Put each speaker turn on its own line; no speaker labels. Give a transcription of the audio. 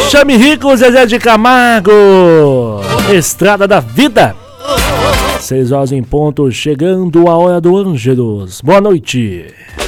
Chame Rico, Zezé de Camargo, Estrada da Vida. 6 horas em ponto, chegando a hora do Ângelus. Boa noite.